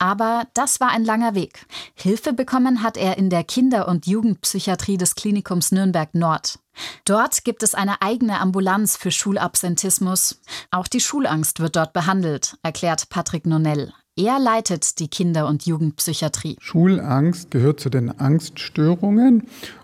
Aber das war ein langer Weg. Hilfe bekommen hat er in der Kinder- und Jugendpsychiatrie des Klinikums Nürnberg Nord. Dort gibt es eine eigene Ambulanz für Schulabsentismus. Auch die Schulangst wird dort behandelt, erklärt Patrick Nonell. Er leitet die Kinder- und Jugendpsychiatrie. Schulangst gehört zu den Angststörungen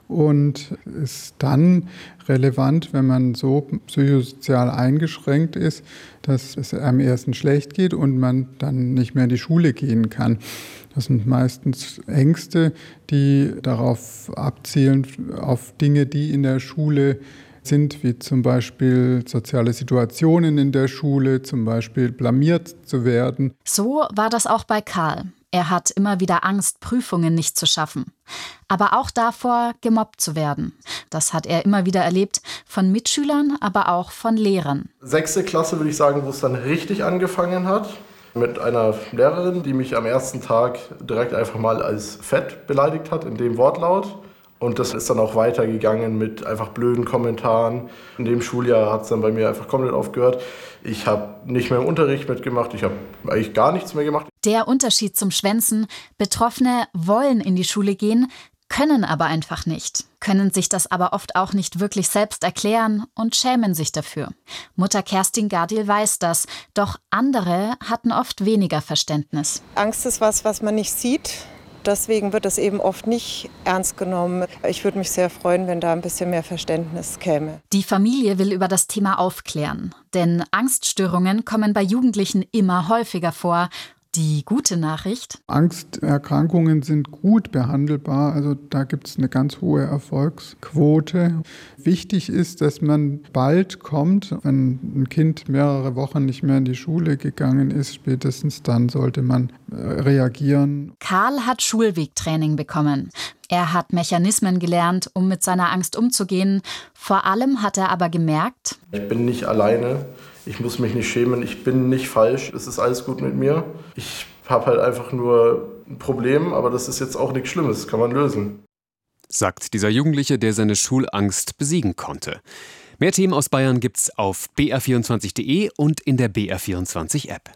und ist dann relevant, wenn man so psychosozial eingeschränkt ist, dass es einem erstens schlecht geht und man dann nicht mehr in die Schule gehen kann. Das sind meistens Ängste, die darauf abzielen, auf Dinge, die in der Schule sind, wie zum Beispiel soziale Situationen in der Schule, zum Beispiel blamiert zu werden. So war das auch bei Karl. Er hat immer wieder Angst, Prüfungen nicht zu schaffen. Aber auch davor, gemobbt zu werden. Das hat er immer wieder erlebt, von Mitschülern, aber auch von Lehrern. 6. Klasse würde ich sagen, wo es dann richtig angefangen hat. Mit einer Lehrerin, die mich am ersten Tag direkt einfach mal als fett beleidigt hat, in dem Wortlaut. Und das ist dann auch weitergegangen mit einfach blöden Kommentaren. In dem Schuljahr hat es dann bei mir einfach komplett aufgehört. Ich habe nicht mehr im Unterricht mitgemacht, ich habe eigentlich gar nichts mehr gemacht. Der Unterschied zum Schwänzen: Betroffene wollen in die Schule gehen, können aber einfach nicht, können sich das aber oft auch nicht wirklich selbst erklären und schämen sich dafür. Mutter Kerstin Gardil weiß das, doch andere hatten oft weniger Verständnis. Angst ist was man nicht sieht. Deswegen wird es eben oft nicht ernst genommen. Ich würde mich sehr freuen, wenn da ein bisschen mehr Verständnis käme. Die Familie will über das Thema aufklären, denn Angststörungen kommen bei Jugendlichen immer häufiger vor. Die gute Nachricht: Angsterkrankungen sind gut behandelbar, also da gibt es eine ganz hohe Erfolgsquote. Wichtig ist, dass man bald kommt, wenn ein Kind mehrere Wochen nicht mehr in die Schule gegangen ist, spätestens dann sollte man reagieren. Karl hat Schulwegtraining bekommen. Er hat Mechanismen gelernt, um mit seiner Angst umzugehen. Vor allem hat er aber gemerkt: Ich bin nicht alleine. Ich muss mich nicht schämen, ich bin nicht falsch, es ist alles gut mit mir. Ich habe halt einfach nur ein Problem, aber das ist jetzt auch nichts Schlimmes, das kann man lösen. Sagt dieser Jugendliche, der seine Schulangst besiegen konnte. Mehr Themen aus Bayern gibt's auf br24.de und in der BR24-App.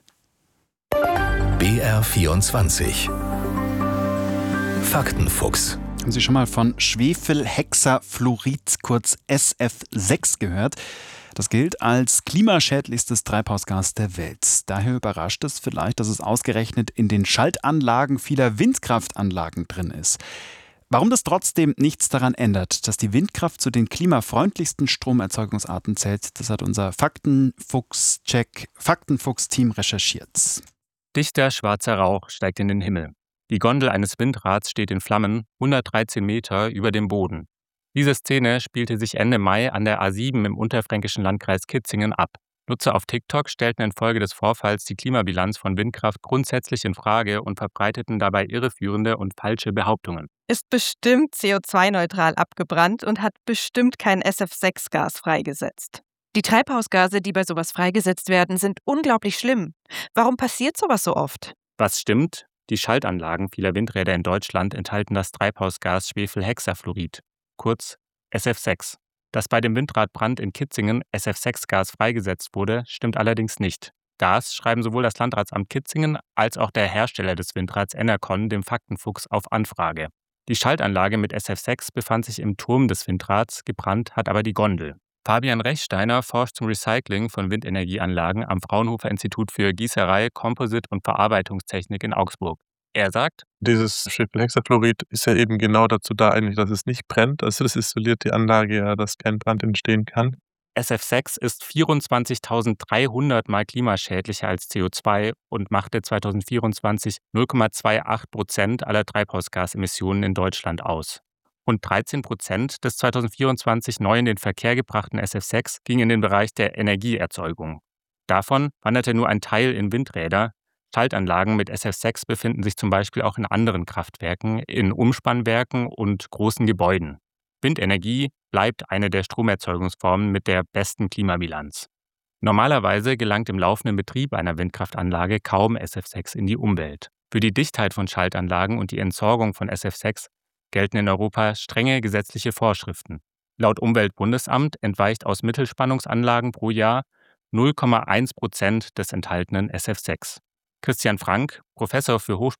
BR24 Faktenfuchs. Haben Sie schon mal von Schwefelhexafluorid, kurz SF6, gehört? Das gilt als klimaschädlichstes Treibhausgas der Welt. Daher überrascht es vielleicht, dass es ausgerechnet in den Schaltanlagen vieler Windkraftanlagen drin ist. Warum das trotzdem nichts daran ändert, dass die Windkraft zu den klimafreundlichsten Stromerzeugungsarten zählt, das hat unser Faktenfuchs-Team recherchiert. Dichter schwarzer Rauch steigt in den Himmel. Die Gondel eines Windrads steht in Flammen, 113 Meter über dem Boden. Diese Szene spielte sich Ende Mai an der A7 im unterfränkischen Landkreis Kitzingen ab. Nutzer auf TikTok stellten infolge des Vorfalls die Klimabilanz von Windkraft grundsätzlich in Frage und verbreiteten dabei irreführende und falsche Behauptungen. Ist bestimmt CO2-neutral abgebrannt und hat bestimmt kein SF6-Gas freigesetzt. Die Treibhausgase, die bei sowas freigesetzt werden, sind unglaublich schlimm. Warum passiert sowas so oft? Was stimmt? Die Schaltanlagen vieler Windräder in Deutschland enthalten das Treibhausgas Schwefelhexafluorid, kurz SF6. Dass bei dem Windradbrand in Kitzingen SF6-Gas freigesetzt wurde, stimmt allerdings nicht. Das schreiben sowohl das Landratsamt Kitzingen als auch der Hersteller des Windrads Enercon dem Faktenfuchs auf Anfrage. Die Schaltanlage mit SF6 befand sich im Turm des Windrads, gebrannt hat aber die Gondel. Fabian Rechsteiner forscht zum Recycling von Windenergieanlagen am Fraunhofer Institut für Gießerei, Composite und Verarbeitungstechnik in Augsburg. Er sagt: Dieses Schwefelhexafluorid ist ja eben genau dazu da eigentlich, dass es nicht brennt. Also das isoliert die Anlage ja, dass kein Brand entstehen kann. SF6 ist 24.300 Mal klimaschädlicher als CO2 und machte 2024 0,28% aller Treibhausgasemissionen in Deutschland aus. Rund 13% des 2024 neu in den Verkehr gebrachten SF6 ging in den Bereich der Energieerzeugung. Davon wanderte nur ein Teil in Windräder. Schaltanlagen mit SF6 befinden sich zum Beispiel auch in anderen Kraftwerken, in Umspannwerken und großen Gebäuden. Windenergie bleibt eine der Stromerzeugungsformen mit der besten Klimabilanz. Normalerweise gelangt im laufenden Betrieb einer Windkraftanlage kaum SF6 in die Umwelt. Für die Dichtheit von Schaltanlagen und die Entsorgung von SF6 gelten in Europa strenge gesetzliche Vorschriften. Laut Umweltbundesamt entweicht aus Mittelspannungsanlagen pro Jahr 0,1% des enthaltenen SF6. Christian Frank, Professor für